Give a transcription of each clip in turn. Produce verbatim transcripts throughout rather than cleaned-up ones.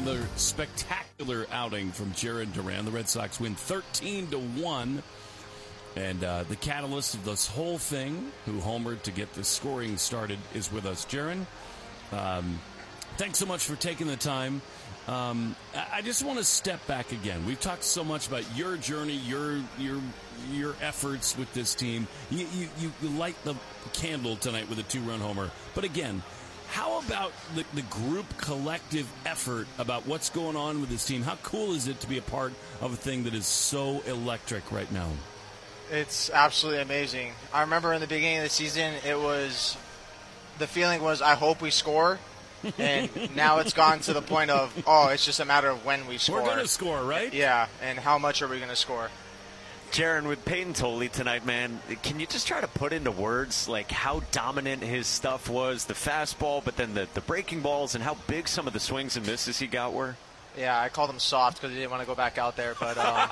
another spectacular outing from Jarren Duran. The Red Sox win thirteen to one. And uh, the catalyst of this whole thing, who homered to get the scoring started, is with us. Jarren, um, thanks so much for taking the time. Um, I just want to step back again. We've talked so much about your journey, your your your efforts with this team. You, you, you light the candle tonight with a two-run homer. But again, how about the, the group collective effort about what's going on with this team? How cool is it to be a part of a thing that is so electric right now? It's absolutely amazing. I remember in the beginning of the season, it was the feeling was, I hope we score. And now it's gone to the point of, oh, it's just a matter of when we score. We're going to score, right? Yeah, and how much are we going to score? Jarren, with Peyton Tolley tonight, man, can you just try to put into words like how dominant his stuff was, the fastball, but then the, the breaking balls, and how big some of the swings and misses he got were? Yeah, I called him soft because he didn't want to go back out there. But, um,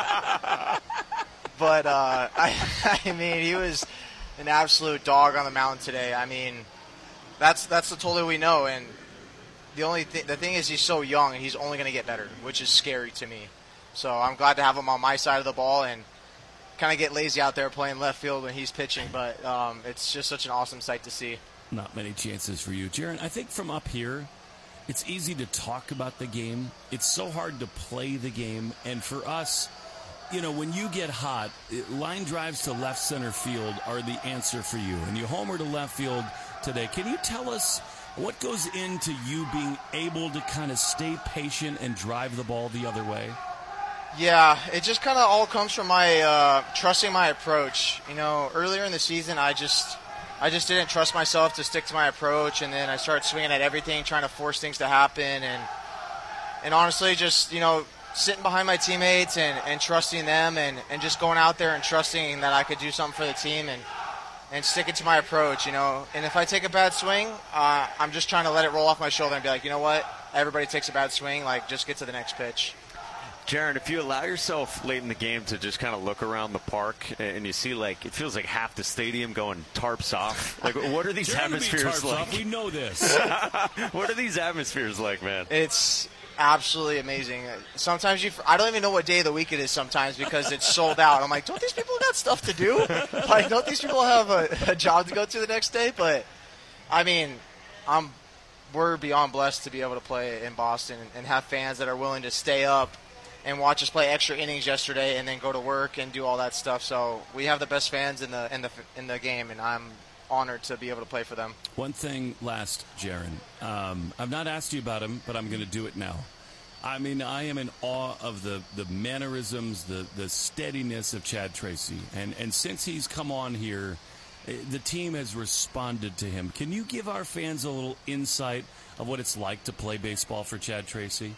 but uh, I, I mean, he was an absolute dog on the mound today. I mean, That's that's the Tolley we know, and the only th- the thing is he's so young and he's only going to get better, which is scary to me. So I'm glad to have him on my side of the ball and kind of get lazy out there playing left field when he's pitching. But um, it's just such an awesome sight to see. Not many chances for you, Jarren. I think from up here, it's easy to talk about the game. It's so hard to play the game, and for us, you know, when you get hot, it, line drives to left center field are the answer for you, and you homer to left field today. Can you tell us what goes into you being able to kind of stay patient and drive the ball the other way? Yeah, it just kind of all comes from my uh, trusting my approach. You know, earlier in the season, I just I just didn't trust myself to stick to my approach, and then I started swinging at everything, trying to force things to happen, and and honestly, just, you know, sitting behind my teammates and, and trusting them, and, and just going out there and trusting that I could do something for the team, and and sticking to my approach, you know. And if I take a bad swing, uh, I'm just trying to let it roll off my shoulder and be like, you know what, everybody takes a bad swing, like, just get to the next pitch. Jarren, if you allow yourself late in the game to just kind of look around the park and you see, like, it feels like half the stadium going tarps off. Like, what are these atmospheres like? Off. We know this. What are these atmospheres like, man? It's absolutely amazing. Sometimes you, I don't even know what day of the week it is sometimes because it's sold out. I'm like, don't these people got stuff to do? Like, don't these people have a, a job to go to the next day? But, I mean, I'm, we're beyond blessed to be able to play in Boston and, and have fans that are willing to stay up and watch us play extra innings yesterday and then go to work and do all that stuff. So we have the best fans in the in the in the game, and I'm honored to be able to play for them. One thing last, Jarren. Um, I've not asked you about him, but I'm going to do it now. I mean, I am in awe of the, the mannerisms, the, the steadiness of Chad Tracy. And, and since he's come on here, the team has responded to him. Can you give our fans a little insight of what it's like to play baseball for Chad Tracy?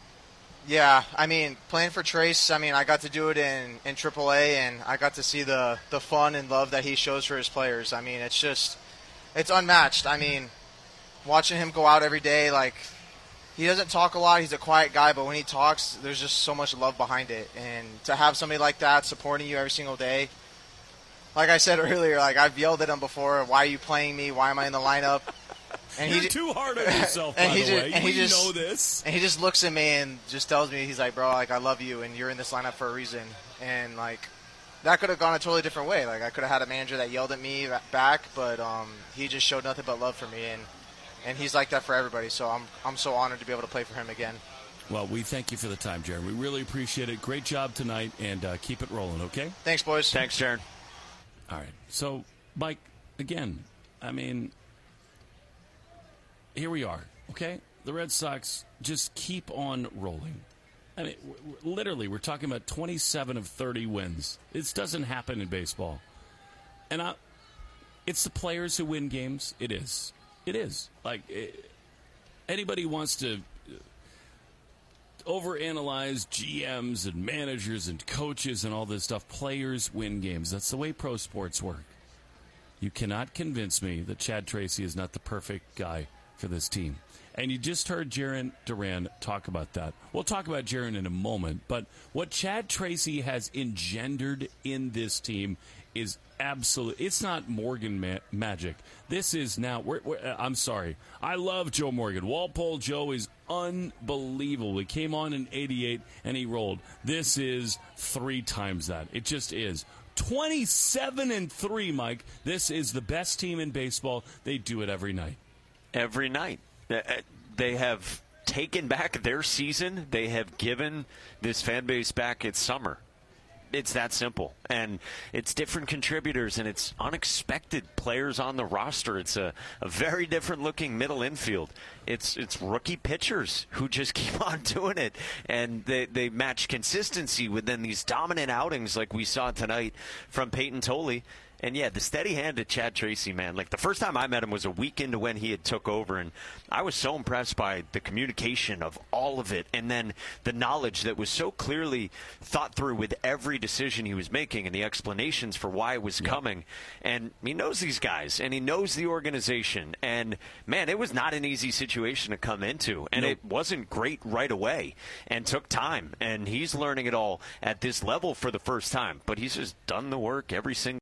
Yeah, I mean, playing for Trace, I mean, I got to do it in, in triple A, and I got to see the, the fun and love that he shows for his players. I mean, it's just, it's unmatched. I mean, watching him go out every day, like, he doesn't talk a lot. He's a quiet guy, but when he talks, there's just so much love behind it. And to have somebody like that supporting you every single day, like I said earlier, like, I've yelled at him before, why are you playing me? Why am I in the lineup? And You're he, too hard on yourself, and by he the just, way. And we he just, know this. And he just looks at me and just tells me, he's like, bro, like, I love you, and you're in this lineup for a reason. And, like, that could have gone a totally different way. Like, I could have had a manager that yelled at me back, but um, he just showed nothing but love for me. And, and he's like that for everybody. So I'm I'm so honored to be able to play for him again. Well, we thank you for the time, Jarren. We really appreciate it. Great job tonight, and uh, keep it rolling, okay? Thanks, boys. Thanks, Jarren. All right. So, Mike, again, I mean, here we are, okay? The Red Sox just keep on rolling. I mean, w- w- literally, we're talking about twenty-seven of thirty wins. This doesn't happen in baseball. And I, it's the players who win games. It is. It is. Like, it, anybody wants to overanalyze G Ms and managers and coaches and all this stuff. Players win games. That's the way pro sports work. You cannot convince me that Chad Tracy is not the perfect guy for this team. And you just heard Jarren Duran talk about that. We'll talk about Jarren in a moment, but what Chad Tracy has engendered in this team is absolute. It's not Morgan ma- magic. This is now. We're, we're, I'm sorry. I love Joe Morgan. Walpole Joe is unbelievable. He came on in eighty-eight and he rolled. This is three times that. It just is. twenty-seven and three, Mike. This is the best team in baseball. They do it every night. Every night. They have taken back their season. They have given this fan base back its summer. It's that simple. And it's different contributors, and it's unexpected players on the roster. It's a, a very different-looking middle infield. It's it's rookie pitchers who just keep on doing it, and they, they match consistency within these dominant outings like we saw tonight from Peyton Tolley. And, yeah, the steady hand to Chad Tracy, man. Like, the first time I met him was a week into when he had took over, and I was so impressed by the communication of all of it and then the knowledge that was so clearly thought through with every decision he was making and the explanations for why it was yeah. coming. And he knows these guys, and he knows the organization. And, man, it was not an easy situation to come into, and nope. it wasn't great right away and took time. And he's learning it all at this level for the first time. But he's just done the work every single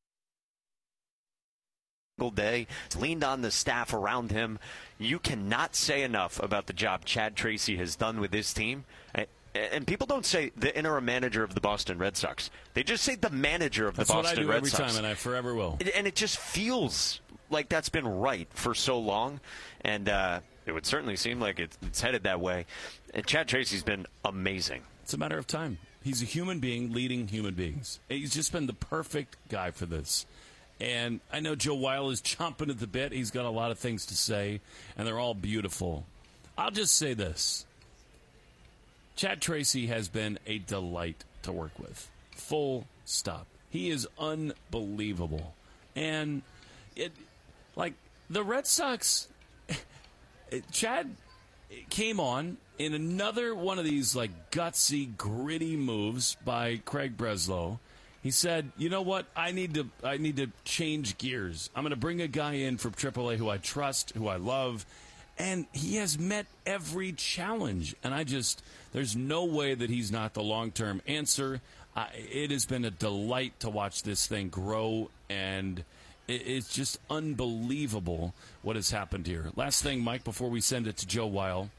day. He's leaned on the staff around him. You cannot say enough about the job Chad Tracy has done with this team. And people don't say the interim manager of the Boston Red Sox. They just say the manager of the that's Boston Red Sox. That's what I do every time, and I forever will. And it just feels like that's been right for so long. And uh, it would certainly seem like it's headed that way. And Chad Tracy's been amazing. It's a matter of time. He's a human being leading human beings. He's just been the perfect guy for this. And I know Joe Weil is chomping at the bit. He's got a lot of things to say, and they're all beautiful. I'll just say this. Chad Tracy has been a delight to work with. Full stop. He is unbelievable. And, it, like, the Red Sox, Chad came on in another one of these, like, gutsy, gritty moves by Craig Breslow. He said, you know what, I need to I need to change gears. I'm going to bring a guy in from triple A who I trust, who I love, and he has met every challenge. And I just, there's no way that he's not the long-term answer. Uh, it has been a delight to watch this thing grow, and it, it's just unbelievable what has happened here. Last thing, Mike, before we send it to Joe Weil,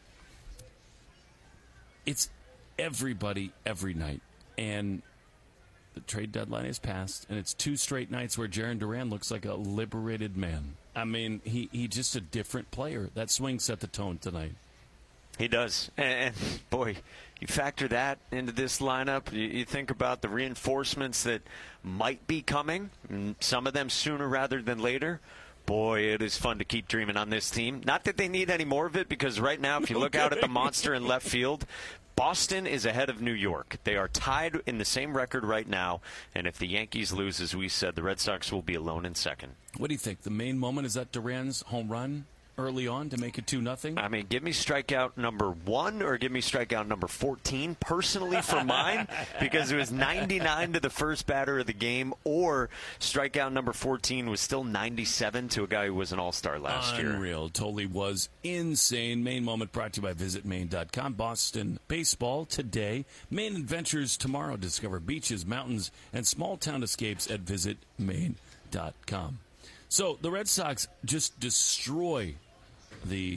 it's everybody every night. And the trade deadline is passed, and it's two straight nights where Jarren Duran looks like a liberated man. I mean, he he just a different player. That swing set the tone tonight. He does. And, and boy, you factor that into this lineup. You, you think about the reinforcements that might be coming, some of them sooner rather than later. Boy, it is fun to keep dreaming on this team. Not that they need any more of it, because right now, if you look out at the monster in left field, Boston is ahead of New York. They are tied in the same record right now, and if the Yankees lose, as we said, the Red Sox will be alone in second. What do you think? The main moment is that Duran's home run early on to make it two nothing? I mean, give me strikeout number one or give me strikeout number fourteen personally for mine, because it was ninety-nine to the first batter of the game, or strikeout number fourteen was still ninety-seven to a guy who was an all-star last Unreal. year. Unreal. Totally was insane. Main moment brought to you by visit maine dot com. Boston baseball today. Maine adventures tomorrow. Discover beaches, mountains, and small-town escapes at visit maine dot com. So the Red Sox just destroy the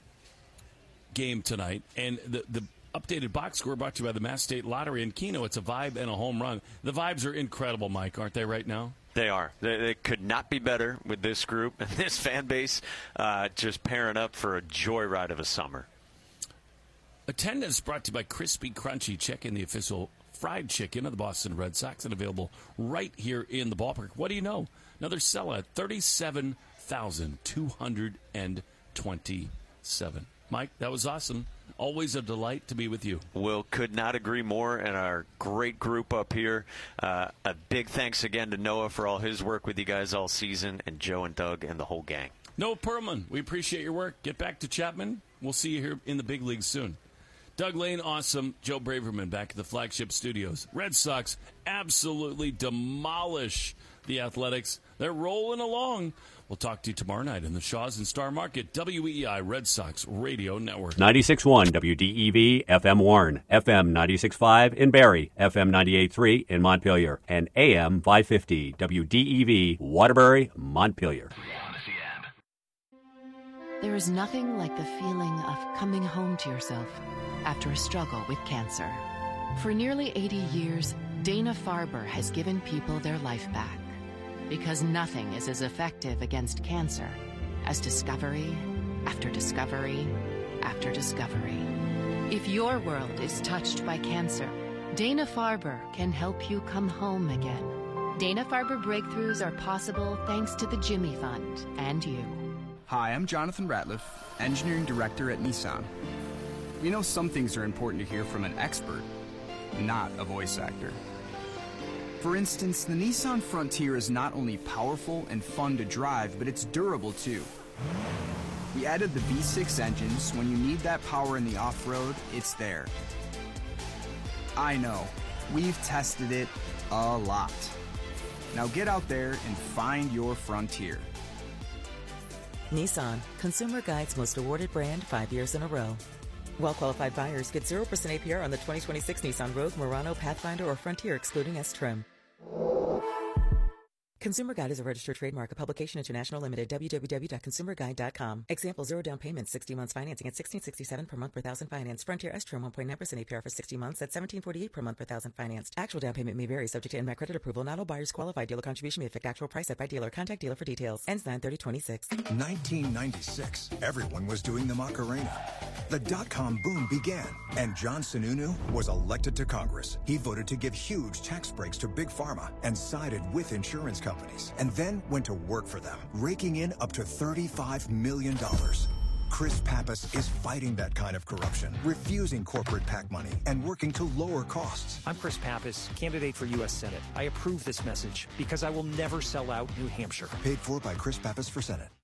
game tonight, and the the updated box score brought to you by the Mass State Lottery and Keno. It's a vibe and a home run. The vibes are incredible, Mike, aren't they right now? They are. They, they could not be better with this group and this fan base uh, just pairing up for a joyride of a summer. Attendance brought to you by Crispy Crunchy. Check in the official fried chicken of the Boston Red Sox and available right here in the ballpark. What do you know? Another sellout, thirty-seven thousand two hundred twenty-seven. Mike, that was awesome. Always a delight to be with you. Will could not agree more, and our great group up here. Uh, a big thanks again to Noah for all his work with you guys all season, and Joe and Doug and the whole gang. Noah Perlman, we appreciate your work. Get back to Chapman. We'll see you here in the big leagues soon. Doug Lane, awesome. Joe Braverman back at the flagship studios. Red Sox absolutely demolish the Athletics. They're rolling along. We'll talk to you tomorrow night in the Shaw's and Star Market, W E I Red Sox Radio Network. ninety-six point one W D E V, F M Warren, F M ninety-six point five in Barrie, F M ninety-eight point three in Montpelier, and A M five fifty W D E V, Waterbury, Montpelier. There is nothing like the feeling of coming home to yourself after a struggle with cancer. For nearly eighty years, Dana-Farber has given people their life back. Because nothing is as effective against cancer as discovery after discovery after discovery. If your world is touched by cancer, Dana-Farber can help you come home again. Dana-Farber breakthroughs are possible thanks to the Jimmy Fund and you. Hi, I'm Jonathan Ratliff, Engineering Director at Nissan. We know some things are important to hear from an expert, not a voice actor. For instance, the Nissan Frontier is not only powerful and fun to drive, but it's durable too. We added the V six engines. When you need that power in the off-road, it's there. I know, we've tested it a lot. Now get out there and find your Frontier. Nissan, Consumer Guide's most awarded brand five years in a row. Well-qualified buyers get zero percent A P R on the twenty twenty-six Nissan Rogue, Murano, Pathfinder, or Frontier, excluding S-Trim. Consumer Guide is a registered trademark, a publication international limited, w w w dot consumer guide dot com. Example, zero down payment, sixty months financing at sixteen sixty-seven per month per thousand financed. Frontier S-Trim, one point nine percent A P R for sixty months at seventeen forty-eight per month per thousand financed. Actual down payment may vary, subject to N M A C credit approval. Not all buyers qualify. Dealer contribution may affect actual price set by dealer. Contact dealer for details. Ends nine thirty twenty-six. nineteen ninety-six, everyone was doing the Macarena. The dot-com boom began, and John Sununu was elected to Congress. He voted to give huge tax breaks to Big Pharma and sided with insurance companies, and then went to work for them, raking in up to thirty-five million dollars. Chris Pappas is fighting that kind of corruption, refusing corporate PAC money, and working to lower costs. I'm Chris Pappas, candidate for U S Senate. I approve this message because I will never sell out New Hampshire. Paid for by Chris Pappas for Senate.